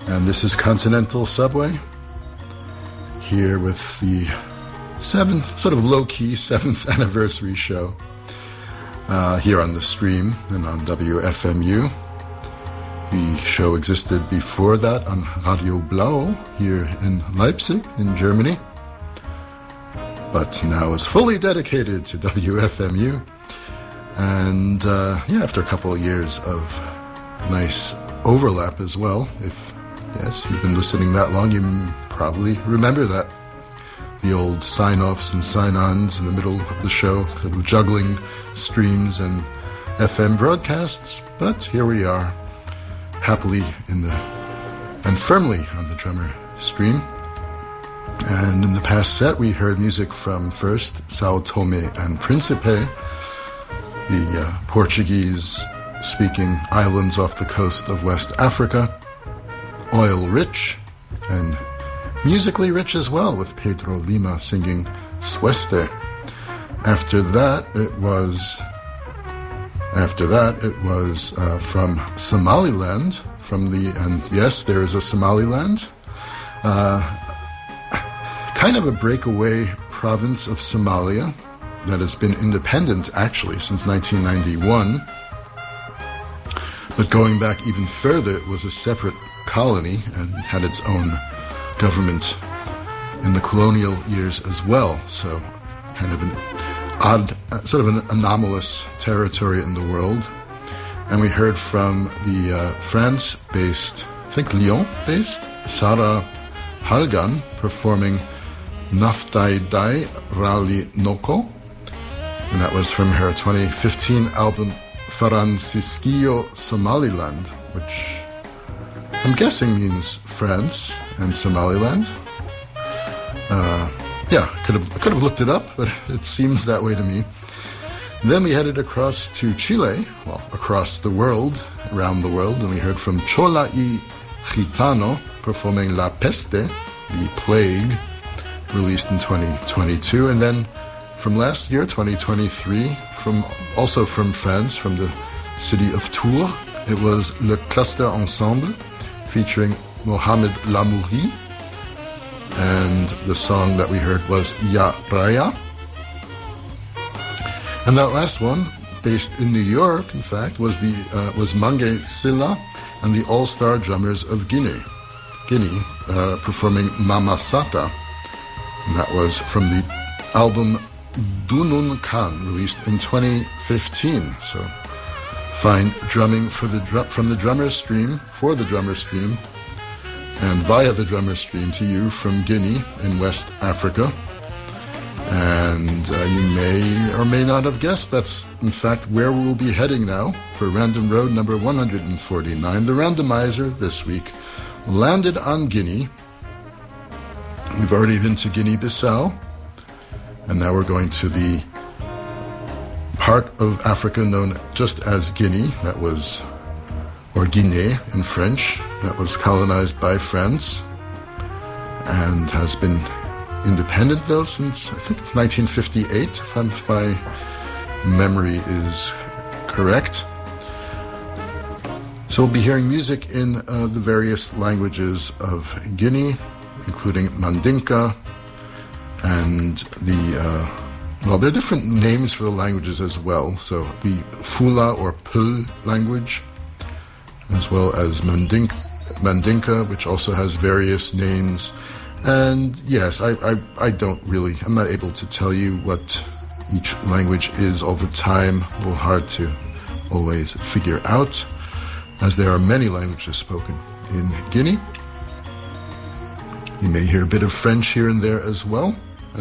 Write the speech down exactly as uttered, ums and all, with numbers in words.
And this is Continental Subway, here with the seventh, sort of low-key seventh anniversary show uh, here on the stream and on W F M U. The show existed before that on Radio Blau here in Leipzig in Germany, but now is fully dedicated to W F M U. And uh, yeah, after a couple of years of nice overlap as well, if yes, you've been listening that long, you probably remember that. The old sign-offs and sign-ons in the middle of the show, sort of juggling streams and F M broadcasts. But here we are, happily in the, and firmly on the drummer stream. And in the past set, we heard music from first Sao Tome and Principe, the uh, Portuguese-speaking islands off the coast of West Africa, oil-rich and musically rich as well, with Pedro Lima singing Sueste. After that, it was after that it was uh, from Somaliland, from the and yes, there is a Somaliland, uh, kind of a breakaway province of Somalia that has been independent actually since nineteen ninety-one. But going back even further, it was a separate colony and it had its own government in the colonial years as well. So kind of an odd, sort of an anomalous territory in the world. And we heard from the uh, France-based, I think Lyon-based, Sarah Halgan performing Naftai Dai Rali Noko. And that was from her twenty fifteen album Francisquillo Somaliland, which I'm guessing means France and Somaliland. Uh, yeah, could have could have looked it up, but it seems that way to me. Then we headed across to Chile, well, across the world, around the world, and we heard from Chola y Gitano performing La Peste, the Plague, released in twenty twenty-two, and then from last year, twenty twenty-three, from also from France, from the city of Tours, it was Le Cluster Ensemble, featuring Mohamed Lamouri, and the song that we heard was Ya Raya. And that last one, based in New York, in fact, was the uh, was Mange Silla and the All-Star Drummers of Guinea, Guinea, uh, performing Mama Sata, and that was from the album Dunun Khan, released in twenty fifteen. So fine drumming for the drum, from the drummer stream, for the drummer stream, and via the drummer stream to you from Guinea in West Africa. And uh, you may or may not have guessed that's in fact where we will be heading now for Random Road number one hundred forty-nine. The randomizer this week landed on Guinea. We've already been to Guinea-Bissau, and now we're going to the part of Africa known just as Guinea, that was, or Guinée in French, that was colonized by France and has been independent though since I think nineteen fifty-eight, if, I'm, if my memory is correct. So we'll be hearing music in uh, the various languages of Guinea, including Mandinka, and the, uh, well, there are different names for the languages as well. So the Fula or Peul language, as well as Mandinka, Mandinka, which also has various names. And yes, I, I, I don't really, I'm not able to tell you what each language is all the time. A little hard to always figure out, as there are many languages spoken in Guinea. You may hear a bit of French here and there as well.